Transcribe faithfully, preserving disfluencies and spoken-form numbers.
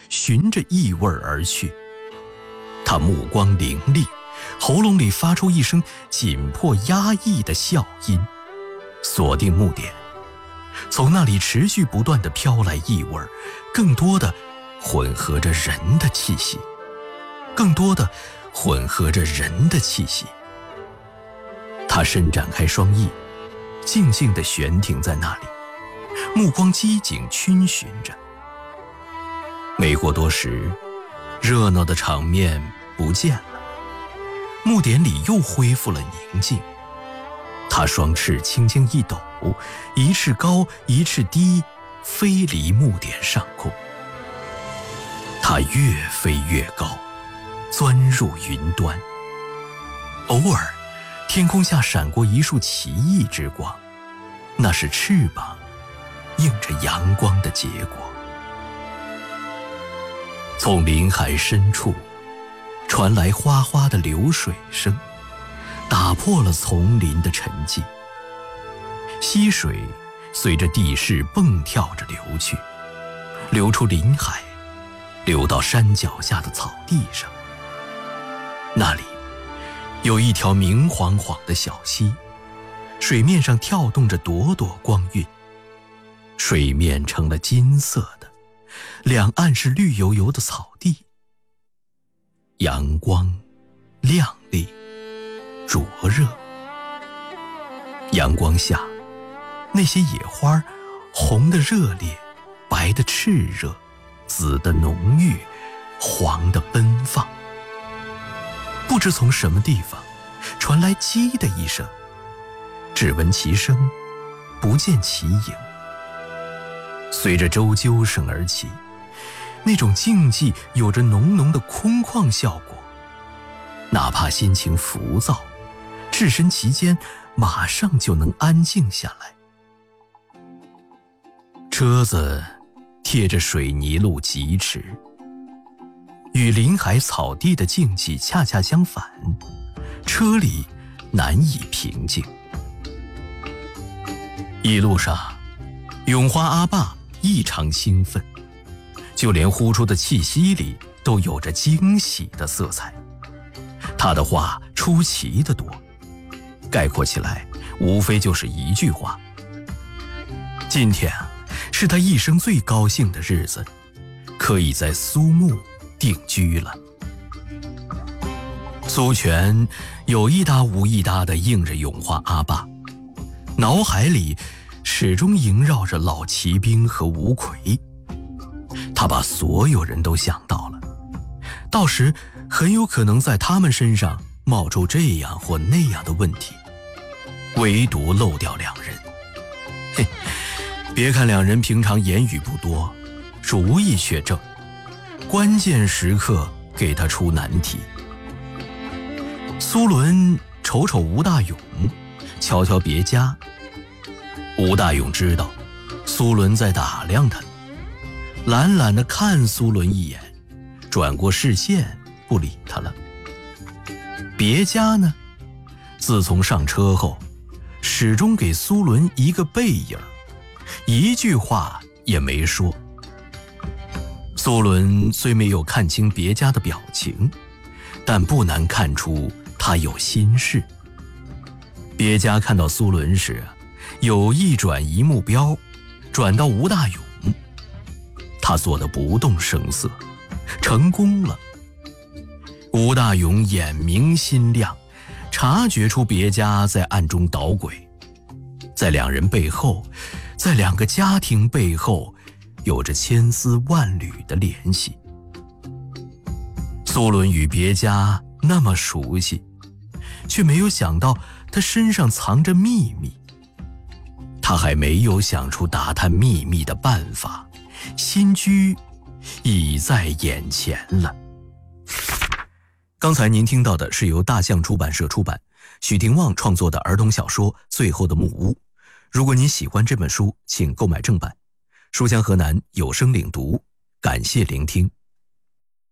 循着异味而去。他目光凌厉，喉咙里发出一声紧迫压抑的笑音，锁定木点。从那里持续不断地飘来异味，更多的混合着人的气息，更多的混合着人的气息。他伸展开双翼，静静地悬停在那里，目光机警逡巡着。没过多时，热闹的场面不见了，木点里又恢复了宁静。他双翅轻轻一抖，一翅高一翅低，飞离木点上空。他越飞越高，钻入云端。偶尔，天空下闪过一束奇异之光，那是翅膀映着阳光的结果。从林海深处传来哗哗的流水声，打破了丛林的沉寂。溪水随着地势蹦跳着流去，流出林海，流到山脚下的草地上。那里有一条明晃晃的小溪，水面上跳动着朵朵光晕，水面成了金色的，两岸是绿油油的草地。阳光亮丽灼热，阳光下那些野花红的热烈，白的炽热，紫的浓郁，黄的奔放。不知从什么地方传来叽的一声，只闻其声，不见其影。随着周啾声而起，那种静寂有着浓浓的空旷效果，哪怕心情浮躁，置身其间，马上就能安静下来。车子贴着水泥路疾驰，与林海草地的静寂恰恰相反，车里难以平静。一路上，咏花阿爸异常兴奋，就连呼出的气息里都有着惊喜的色彩。他的话出奇的多，概括起来无非就是一句话：今天啊，是他一生最高兴的日子，可以在苏木定居了。苏全有一搭无一搭地应着咏花阿爸，脑海里始终萦绕着老骑兵和吴奎。他把所有人都想到了，到时很有可能在他们身上冒出这样或那样的问题，唯独漏掉两人。嘿，别看两人平常言语不多，主意却正，关键时刻给他出难题。苏伦瞅瞅吴大勇，瞧瞧别家。吴大勇知道苏伦在打量他，懒懒地看苏伦一眼，转过视线不理他了。别家呢，自从上车后始终给苏伦一个背影，一句话也没说。苏伦虽没有看清别家的表情，但不难看出他有心事。别家看到苏伦时，有意转移目标，转到吴大勇。他做得不动声色，成功了。吴大勇眼明心亮，察觉出别家在暗中捣鬼，在两人背后，在两个家庭背后，有着千丝万缕的联系。苏伦与别家那么熟悉，却没有想到他身上藏着秘密。他还没有想出打探秘密的办法，新居已在眼前了。刚才您听到的是由大象出版社出版，许廷旺创作的儿童小说《最后的木屋》。如果您喜欢这本书，请购买正版。书香河南有声领读，感谢聆听。